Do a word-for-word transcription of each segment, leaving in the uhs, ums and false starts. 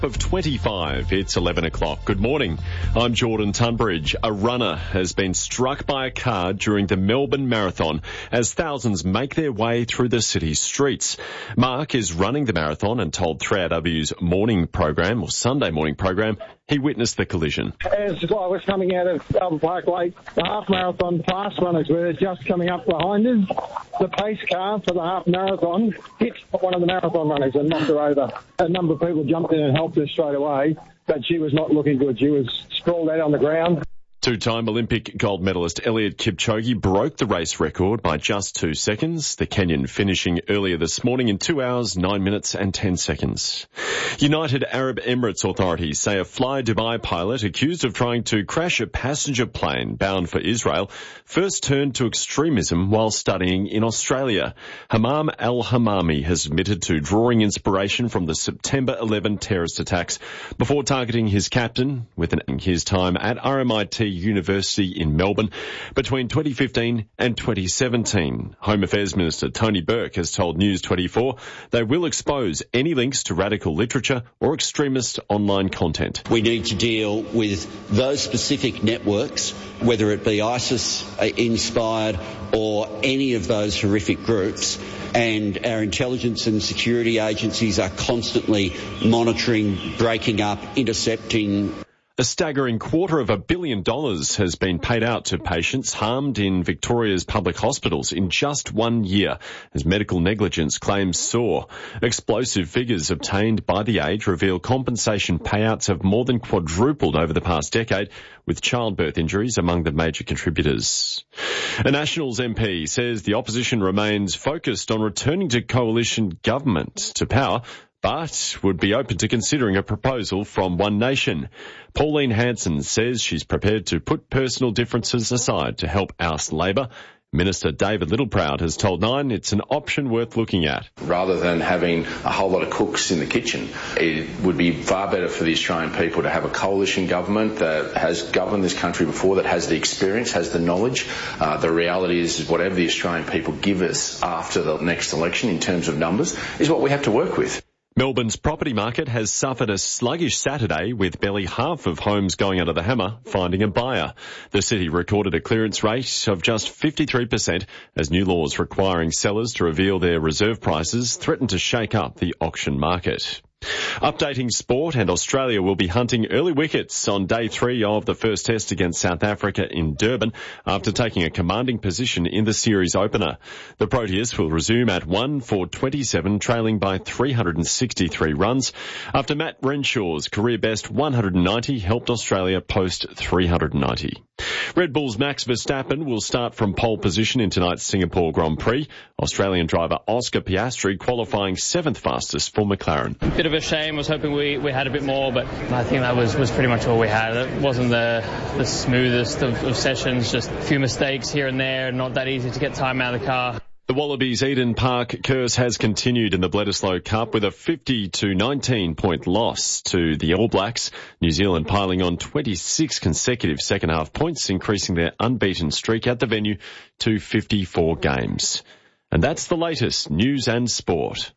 Of twenty-five, it's eleven o'clock. Good morning. I'm Jordan Tunbridge. A runner has been struck by a car during the Melbourne Marathon as thousands make their way through the city's streets. Mark is running the marathon and told three R W's morning program, or Sunday morning program, he witnessed the collision. As I was coming out of Albert Park Lake, the half marathon fast runners were just coming up behind us. The pace car for the half marathon hit one of the marathon runners and knocked her over. A number of people jumped in and helped her straight away, but she was not looking good. She was sprawled out on the ground. Two-time Olympic gold medalist Eliud Kipchoge broke the race record by just two seconds, the Kenyan finishing earlier this morning in two hours, nine minutes and ten seconds. United Arab Emirates authorities say a Fly Dubai pilot accused of trying to crash a passenger plane bound for Israel first turned to extremism while studying in Australia. Hammam al-Hammami has admitted to drawing inspiration from the September eleventh terrorist attacks before targeting his captain with an, his time at R M I T University in Melbourne between twenty fifteen and twenty seventeen. Home Affairs Minister Tony Burke has told News twenty-four they will expose any links to radical literature or extremist online content. We need to deal with those specific networks, whether it be ISIS inspired or any of those horrific groups, and our intelligence and security agencies are constantly monitoring, breaking up, intercepting. A staggering quarter of a billion dollars has been paid out to patients harmed in Victoria's public hospitals in just one year as medical negligence claims soar. Explosive figures obtained by The Age reveal compensation payouts have more than quadrupled over the past decade, with childbirth injuries among the major contributors. A Nationals M P says the opposition remains focused on returning to coalition government to power, but would be open to considering a proposal from One Nation. Pauline Hanson says she's prepared to put personal differences aside to help oust Labor. Minister David Littleproud has told Nine it's an option worth looking at. Rather than having a whole lot of cooks in the kitchen, it would be far better for the Australian people to have a coalition government that has governed this country before, that has the experience, has the knowledge. Uh, the reality is, is whatever the Australian people give us after the next election in terms of numbers is what we have to work with. Melbourne's property market has suffered a sluggish Saturday, with barely half of homes going under the hammer finding a buyer. The city recorded a clearance rate of just fifty-three percent as new laws requiring sellers to reveal their reserve prices threaten to shake up the auction market. Updating sport, and Australia will be hunting early wickets on day three of the first test against South Africa in Durban after taking a commanding position in the series opener. The Proteas will resume at one for twenty-seven, trailing by three hundred sixty-three runs after Matt Renshaw's career best one hundred ninety helped Australia post three hundred ninety. Red Bull's Max Verstappen will start from pole position in tonight's Singapore Grand Prix. Australian driver Oscar Piastri qualifying seventh fastest for McLaren. Bit of a shame. I was hoping we, we had a bit more, but I think that was, was pretty much all we had. It wasn't the, the smoothest of, of sessions, just a few mistakes here and there, not that easy to get time out of the car. The Wallabies' Eden Park curse has continued in the Bledisloe Cup with a fifty to nineteen point loss to the All Blacks. New Zealand piling on twenty-six consecutive second-half points, increasing their unbeaten streak at the venue to fifty-four games. And that's the latest news and sport.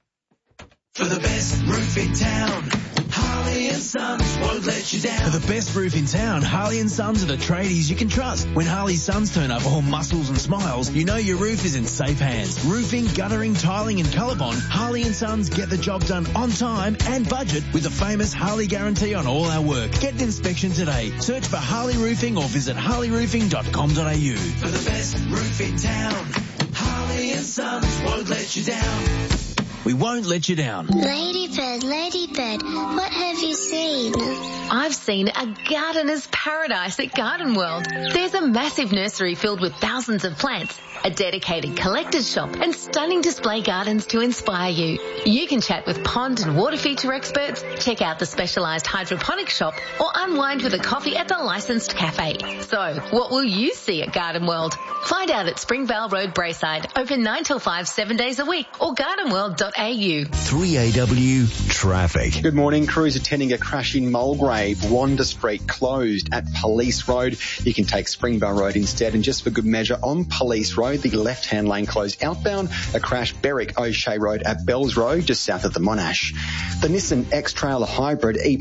For the best roof in town, Harley and Sons won't let you down. For the best roof in town, Harley and Sons are the tradies you can trust. When Harley Sons turn up all muscles and smiles, you know your roof is in safe hands. Roofing, guttering, tiling and ColourBond, Harley and Sons get the job done on time and budget with the famous Harley guarantee on all our work. Get an inspection today. Search for Harley Roofing or visit harley roofing dot com dot a u. For the best roof in town, Harley and Sons won't let you down. We won't let you down. Ladybird, Ladybird, what have you seen? I've seen a gardener's paradise at Garden World. There's a massive nursery filled with thousands of plants, a dedicated collector's shop and stunning display gardens to inspire you. You can chat with pond and water feature experts, check out the specialised hydroponic shop or unwind with a coffee at the licensed cafe. So, what will you see at Garden World? Find out at Springvale Road, Braeside, open nine till five, seven days a week, or garden world dot a u. three A W traffic. Good morning. Crews attending a crash in Mulgrave. Wanda Street closed at Police Road. You can take Springvale Road instead. And just for good measure, on Police Road, the left-hand lane closed outbound. A crash, Berwick O'Shea Road at Bells Road, just south of the Monash. The Nissan X-Trail Hybrid E